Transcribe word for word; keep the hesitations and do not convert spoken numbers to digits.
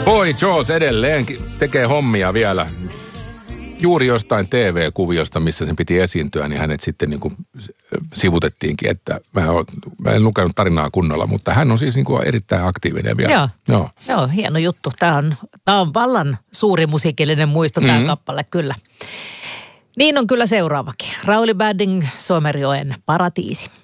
Boy George edelleenkin tekee hommia vielä. Juuri jostain T V-kuviosta, missä sen piti esiintyä, niin hänet sitten niin kuin sivutettiinkin, että mä, oon, mä en lukenut tarinaa kunnolla, mutta hän on siis niin kuin erittäin aktiivinen vielä. Joo, Joo. Joo hieno juttu. Tämä on, tämä on vallan suuri musiikillinen muisto tämä mm-hmm. kappale, kyllä. Niin on kyllä seuraavakin. Rauli Badding, Suomerjoen Paratiisi.